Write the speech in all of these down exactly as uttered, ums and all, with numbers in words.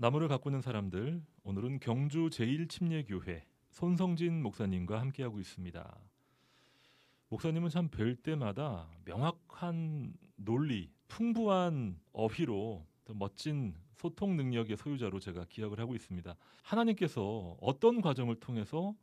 나무를 가꾸는 사람들, 오늘은 경주 제일침례교회 손성진 목사님과 함께하고 있습니다. 목사님은 참 뵐 때마다 명확한 논리, 풍부한 어휘로 또 멋진 소통 능력의 소유자로 제가 기억을 하고 있습니다. 하나님께서 어떤 과정을 통해서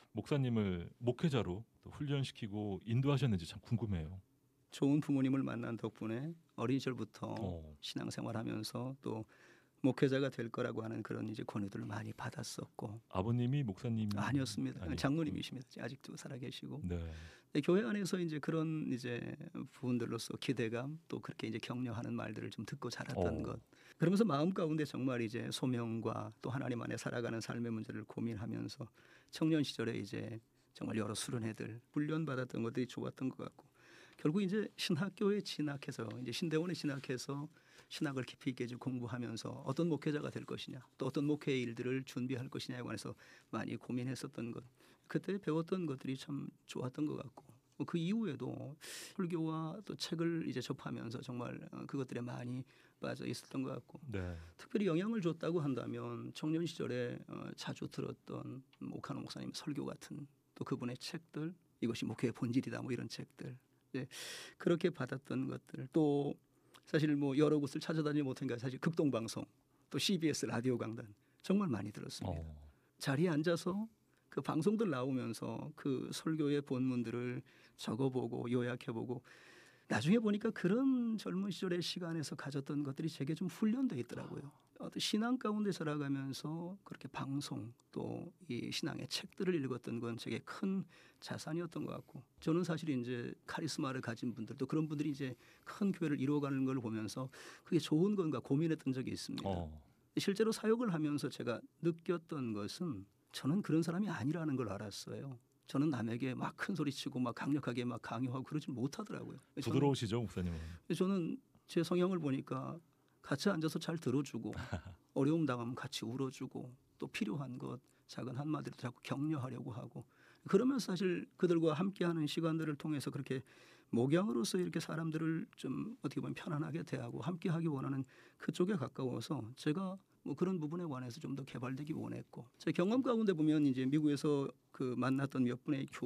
목사님을 목회자로 또 훈련시키고 인도하셨는지 참 궁금해요. 좋은 부모님을 만난 덕분에 어린 시절부터 어. 신앙생활하면서 또 목회자가 될 거라고 하는 그런 이제 권유들을 많이 받았었고. 아버님이 목사님 아니었습니다. 아니, 장로님이십니다. 아직도 살아계시고. 네. 교회 안에서 이제 그런 이제 부분들로서 기대감 또 그렇게 이제 격려하는 말들을 좀 듣고 자랐던 어. 것. 그러면서 마음 가운데 정말 이제 소명과 또 하나님 안에 살아가는 삶의 문제를 고민하면서 청년 시절에 이제 정말 여러 수련회들 훈련받았던 것들이 좋았던 것 같고. 결국 이제 신학교에 진학해서 이제 신대원에 진학해서 신학을 깊이 있게 공부하면서 어떤 목회자가 될 것이냐 또 어떤 목회의 일들을 준비할 것이냐에 관해서 많이 고민했었던 것. 그때 배웠던 것들이 참 좋았던 것 같고 그 이후에도 설교와 또 책을 이제 접하면서 정말 그것들에 많이 빠져 있었던 것 같고 네. 특별히 영향을 줬다고 한다면 청년 시절에 자주 들었던 오카노 목사님 설교 같은 또 그분의 책들 이것이 목회의 본질이다 뭐 이런 책들 네, 그렇게 받았던 것들 또 사실 뭐 여러 곳을 찾아다니지 못하니까 사실 극동방송 또 씨비에스 라디오 강단 정말 많이 들었습니다. 어. 자리에 앉아서 그 방송들 나오면서 그 설교의 본문들을 적어보고 요약해보고 나중에 보니까 그런 젊은 시절의 시간에서 가졌던 것들이 제게 좀 훈련되어 있더라고요. 어떤 신앙 가운데 살아가면서 그렇게 방송 또 이 신앙의 책들을 읽었던 건 제게 큰 자산이었던 것 같고 저는 사실 이제 카리스마를 가진 분들도 그런 분들이 이제 큰 교회를 이루어가는 걸 보면서 그게 좋은 건가 고민했던 적이 있습니다. 어. 실제로 사역을 하면서 제가 느꼈던 것은 저는 그런 사람이 아니라는 걸 알았어요. 저는 남에게 막 큰 소리 치고 막 강력하게 막 강요하고 그러지 못하더라고요. 부드러우시죠, 목사님은? 저는, 저는 제 성향을 보니까 같이 앉아서 잘 들어주고 어려움 당하면 같이 울어주고 또 필요한 것 작은 한마디로 자꾸 격려하려고 하고 그러면서 사실 그들과 함께하는 시간들을 통해서 그렇게 목양으로서 이렇게 사람들을 좀 어떻게 보면 편안하게 대하고 함께하기 원하는 그쪽에 가까워서 제가 뭐 그런 부분에 관해서 좀 더 개발되기 원했고 제 경험 가운데 보면 이제 미국에서 그 만났던 몇 분의 교